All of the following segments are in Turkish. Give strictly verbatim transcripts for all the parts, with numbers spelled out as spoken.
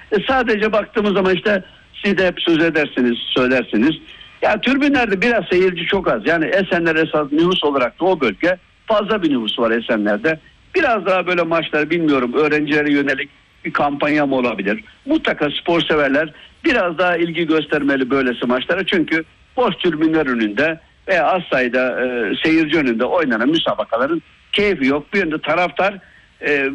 E sadece baktığımız zaman işte siz de hep söz edersiniz, söylersiniz. Ya tribünlerde biraz seyirci çok az. Yani Esenler esas nüfus olarak da o bölge fazla bir nüfus var Esenler'de. Biraz daha böyle maçlar bilmiyorum öğrencilere yönelik bir kampanya mı olabilir? Mutlaka spor severler biraz daha ilgi göstermeli böylesi maçlara. Çünkü boş tribünler önünde veya az sayıda e, seyirci önünde oynanan müsabakaların keyfi yok. Bir yönde taraftar e,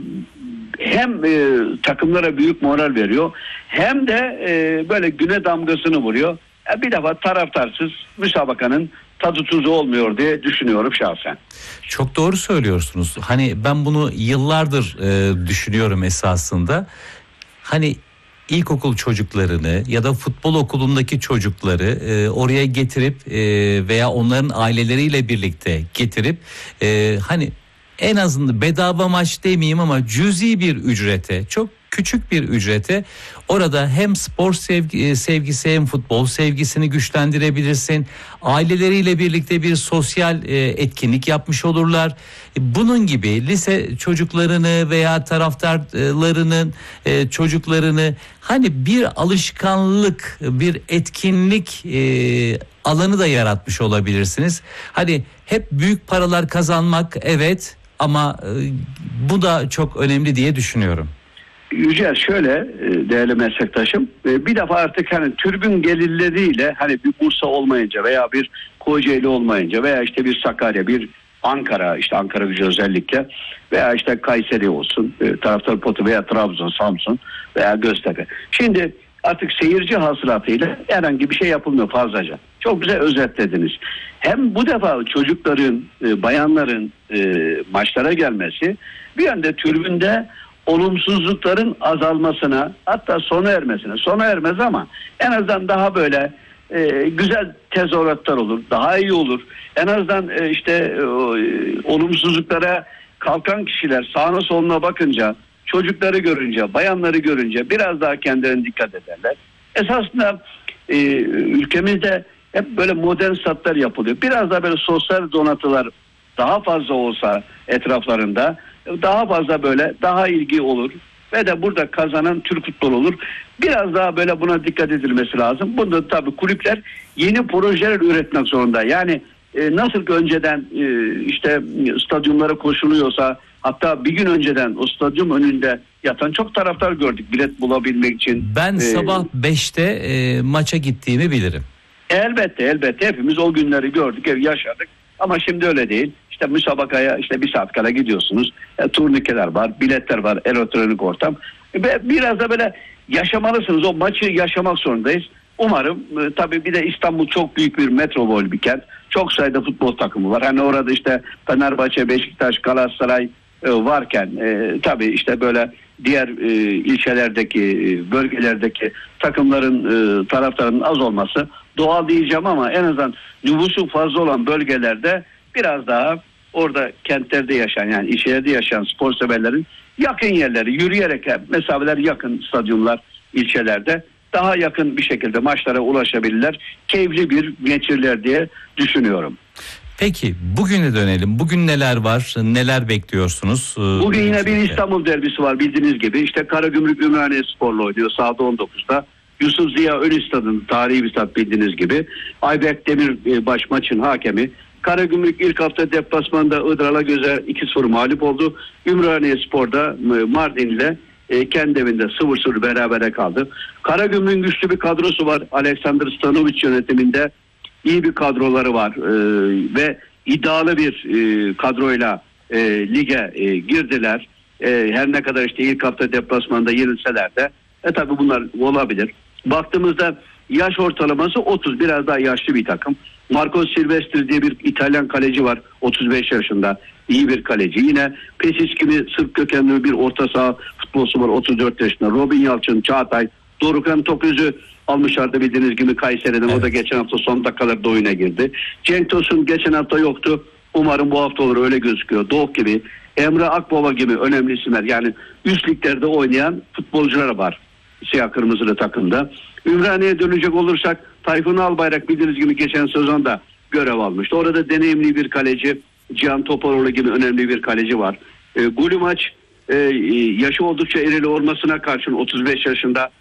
hem e, takımlara büyük moral veriyor hem de e, böyle güne damgasını vuruyor. E, bir defa taraftarsız müsabakanın tadı tuzu olmuyor diye düşünüyorum şahsen. Çok doğru söylüyorsunuz. Hani ben bunu yıllardır e, düşünüyorum esasında. Hani ilkokul çocuklarını ya da futbol okulundaki çocukları e, oraya getirip e, veya onların aileleriyle birlikte getirip e, hani en azından bedava maç demeyeyim ama cüzi bir ücrete, çok küçük bir ücrete orada hem spor sevgi, sevgisi hem futbol sevgisini güçlendirebilirsin. Aileleriyle birlikte bir sosyal e, etkinlik yapmış olurlar. Bunun gibi lise çocuklarını veya taraftarlarının e, çocuklarını hani bir alışkanlık, bir etkinlik e, alanı da yaratmış olabilirsiniz. Hani hep büyük paralar kazanmak evet ama e, bu da çok önemli diye düşünüyorum. Yücel şöyle değerli meslektaşım, bir defa artık hani tribün gelirleriyle hani bir Bursa olmayınca veya bir Kocaeli olmayınca veya işte bir Sakarya, bir Ankara, işte Ankara Gücü özellikle veya işte Kayseri olsun, taraftar potu veya Trabzon, Samsun veya Göztepe. Şimdi artık seyirci hasılatıyla herhangi bir şey yapılmıyor fazlaca. Çok güzel özetlediniz. Hem bu defa çocukların, bayanların maçlara gelmesi bir yönde tribünde olumsuzlukların azalmasına hatta sona ermesine sona ermez ama en azından daha böyle e, güzel tezahüratlar olur, daha iyi olur. En azından e, işte e, olumsuzluklara kalkan kişiler sağına soluna bakınca, çocukları görünce, bayanları görünce biraz daha kendilerine dikkat ederler. Esasında e, ülkemizde hep böyle modern statlar yapılıyor. Biraz daha böyle sosyal donatılar daha fazla olsa etraflarında daha fazla böyle daha ilgi olur ve de burada kazanan Türk futbolu olur. Biraz daha böyle buna dikkat edilmesi lazım. Bunda tabii kulüpler yeni projeler üretmek zorunda. Yani e, nasıl ki önceden e, işte stadyumlara koşuluyorsa hatta bir gün önceden o stadyum önünde yatan çok taraftar gördük bilet bulabilmek için. Ben ee, sabah beşte e, maça gittiğimi bilirim. Elbette elbette hepimiz o günleri gördük, yaşadık ama şimdi öyle değil. İşte müsabakaya işte bir saat kala gidiyorsunuz. E, turnikeler var, biletler var, elektronik ortam. Ve biraz da böyle yaşamalısınız. O maçı yaşamak zorundayız. Umarım e, tabii bir de İstanbul çok büyük bir metropol bir kent. Çok sayıda futbol takımı var. Hani orada işte Fenerbahçe, Beşiktaş, Galatasaray e, varken e, tabii işte böyle diğer e, ilçelerdeki, e, bölgelerdeki takımların e, taraftarının az olması doğal diyeceğim ama en azından nüfusu fazla olan bölgelerde biraz daha orada kentlerde yaşayan yani ilçelerde yaşayan spor severlerin yakın yerleri yürüyerek mesafeler yakın stadyumlar ilçelerde daha yakın bir şekilde maçlara ulaşabilirler. Keyifli bir geçirirler diye düşünüyorum. Peki bugüne dönelim. Bugün neler var? Neler bekliyorsunuz? Bugün yine bir İstanbul derbisi var bildiğiniz gibi. İşte Karagümrük Ümraniye Spor'la oynuyor sahada on dokuzda. Yusuf Ziya Ön Stadı'nın tarihi bir stat bildiğiniz gibi. Ayberk Demirbaş maçın hakemi. Karagümrük ilk hafta deplasmanda Iğdır Alagöz'e iki sıfır mağlup oldu. Ümraniye Spor'da Mardin'le e, kendi evinde sıfır sıfır berabere kaldı. Karagümrük'ün güçlü bir kadrosu var. Alexander Stanovic yönetiminde iyi bir kadroları var. E, ve iddialı bir e, kadroyla e, lige e, girdiler. E, her ne kadar işte ilk hafta deplasmanda yenilseler de e tabi bunlar olabilir. Baktığımızda yaş ortalaması otuz, biraz daha yaşlı bir takım. Marco Silvestri diye bir İtalyan kaleci var, otuz beş yaşında, iyi bir kaleci. Yine Pesic gibi Sırp kökenli bir orta saha futbolcusu var, otuz dört yaşında. Robin Yalçın, Çağatay, Dorukhan Toköz'ü almışlardı bildiğiniz gibi Kayseri'den. Evet. O da geçen hafta son dakikalarda oyuna girdi. Cenk Tosun geçen hafta yoktu. Umarım bu hafta olur, öyle gözüküyor. Doğuk gibi, Emre Akbaba gibi önemli isimler. Yani üst liglerde oynayan futbolcular var siyah kırmızılı takımda. Ümraniye'ye dönecek olursak Tayfun Albayrak bildiğiniz gibi geçen sezonda görev almıştı. Orada deneyimli bir kaleci, Cihan Toparoğlu gibi önemli bir kaleci var. E, Gulumaç e, yaşı oldukça erili olmasına karşın otuz beş yaşında